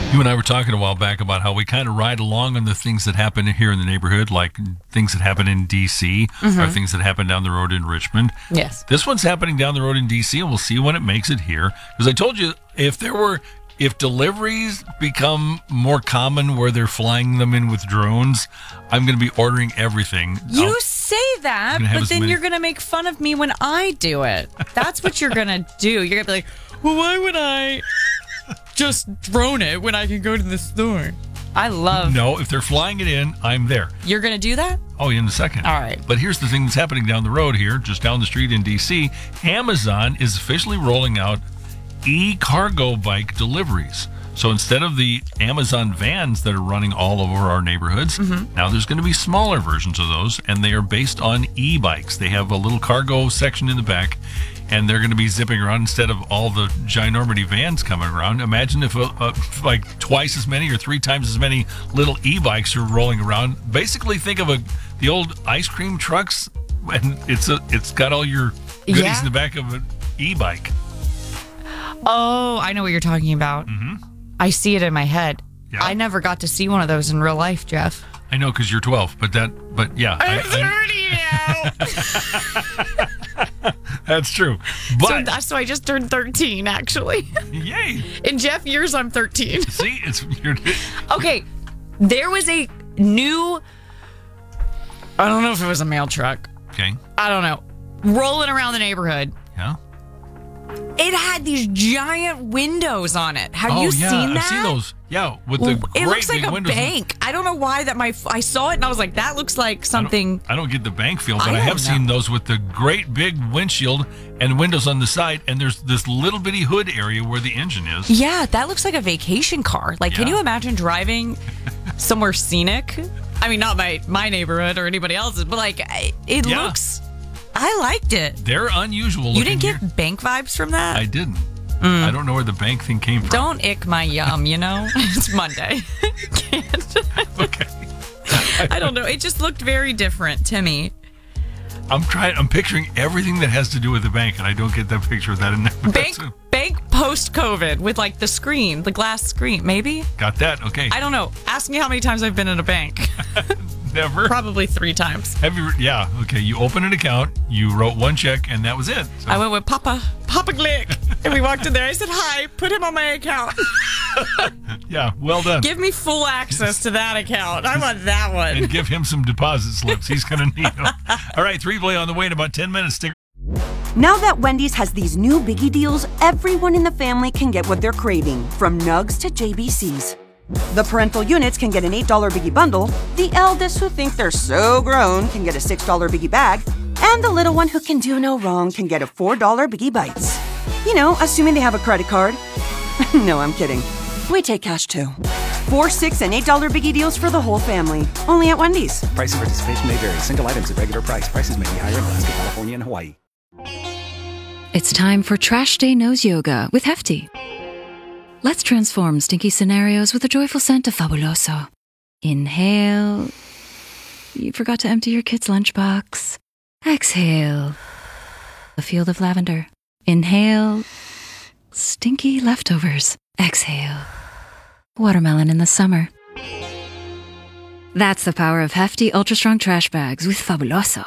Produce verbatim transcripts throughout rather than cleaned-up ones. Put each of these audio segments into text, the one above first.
You and I were talking a while back about how we kind of ride along on the things that happen here in the neighborhood, like things that happen in D C Mm-hmm. or things that happen down the road in Richmond. Yes. This one's happening down the road in D C, and we'll see when it makes it here. Because I told you, if there were, if deliveries become more common where they're flying them in with drones, I'm going to be ordering everything. You I'll- say that, gonna have but as then many- you're going to make fun of me when I do it. That's what you're going to do. You're going to be like, well, why would I just drone it when I can go to the store? I love. No, if they're flying it in, I'm there. You're going to do that? Oh, in a second. All right. But here's the thing that's happening down the road here, just down the street in D C. Amazon is officially rolling out e-cargo bike deliveries. So instead of the Amazon vans that are running all over our neighborhoods, Mm-hmm. now there's going to be smaller versions of those, and they are based on e-bikes. They have a little cargo section in the back, and they're going to be zipping around instead of all the ginormity vans coming around. Imagine if uh, uh, like twice as many or three times as many little e-bikes are rolling around. Basically, think of a the old ice cream trucks, and it's a it's got all your goodies Yeah. in the back of an e-bike. Oh, I know what you're talking about. Mm-hmm. I see it in my head. Yeah. I never got to see one of those in real life, Jeff. I know because you're twelve, but that but yeah, I'm I- thirty now. that's true. so, But that's so I just turned thirteen, actually. yay! In Jeff years, I'm thirteen. See, it's you're. Okay, there was a new, I don't know if it was a mail truck. Okay. I don't know. Rolling around the neighborhood. Yeah. It had these giant windows on it. Have Oh you yeah, seen that? I've seen those. Yeah, with the Well, great it looks like big a windows. bank. I don't know why that my I saw it and I was like, that looks like I don't- something. I don't, get the bank feel, but I I, don't have seen know. those with the great big windshield and windows on the side, and there's this little bitty hood area where the engine is. Yeah, that looks like a vacation car. Like, can Yeah. you imagine driving somewhere scenic? I mean, not my my neighborhood or anybody else's, but like, I- it Yeah. looks. I liked it. They're unusual. You looking didn't get here. bank vibes from that? I didn't. I don't know where the bank thing came from. Don't ick my yum, you know? It's Monday. Can't. Okay. I don't know. It just looked very different to me. I'm trying. I'm picturing everything that has to do with the bank, and I don't get that picture of that in there. but Bank that's- bank post COVID with like the screen, the glass screen, maybe? Got that? Okay. I don't know. Ask me how many times I've been in a bank. Never. Probably three times. Have you? Yeah. Okay. You open an account. You wrote one check, and that was it. So, I went with Papa, Papa Glick, and we walked in there. I said, hi, put him on my account. yeah. Well done. Give me full access to that account. I want that one. and give him some deposit slips. He's going to need them. All right, three play on the way in about ten minutes. Stick. Now that Wendy's has these new biggie deals, everyone in the family can get what they're craving, from nugs to J B Cs. The parental units can get an eight dollar biggie bundle, the eldest who think they're so grown can get a six dollar biggie bag, and the little one who can do no wrong can get a four dollar biggie bites. You know, assuming they have a credit card. No, I'm kidding. We take cash too. Four, six, and eight dollar biggie deals for the whole family. Only at Wendy's. Price and participation may vary. Single items at regular price. Prices may be higher in Alaska, California, and Hawaii. It's time for Trash Day Nose Yoga with Hefty. Let's transform stinky scenarios with a joyful scent of Fabuloso. Inhale. You forgot to empty your kid's lunchbox. Exhale. A field of lavender. Inhale. Stinky leftovers. Exhale. Watermelon in the summer. That's the power of Hefty Ultra Strong Trash Bags with Fabuloso.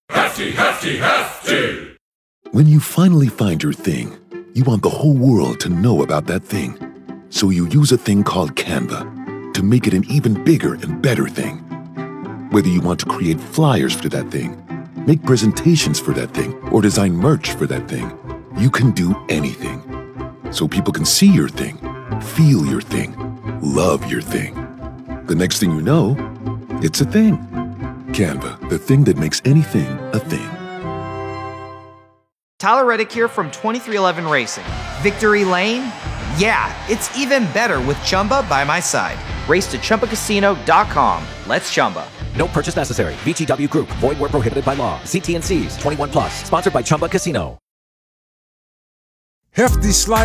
When you finally find your thing, you want the whole world to know about that thing. So you use a thing called Canva to make it an even bigger and better thing. Whether you want to create flyers for that thing, make presentations for that thing, or design merch for that thing, you can do anything. So people can see your thing, feel your thing, love your thing. The next thing you know, it's a thing. Canva, the thing that makes anything a thing. Tyler Reddick here from twenty-three eleven Racing. Victory Lane? Yeah, it's even better with Chumba by my side. Race to Chumba Casino dot com. Let's Chumba. No purchase necessary. V G W Group. Void where prohibited by law. See T N Cs. twenty-one plus. Sponsored by Chumba Casino. Hefty slide.